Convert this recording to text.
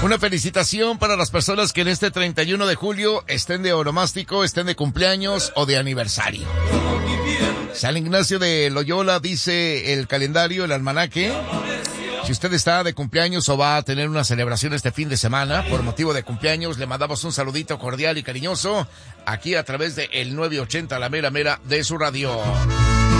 Una felicitación para las personas que en este 31 de julio estén de onomástico, estén de cumpleaños o de aniversario. San Ignacio de Loyola dice el calendario, el almanaque. Si usted está de cumpleaños o va a tener una celebración este fin de semana por motivo de cumpleaños, le mandamos un saludito cordial y cariñoso aquí a través de el 980, la mera mera de su radio.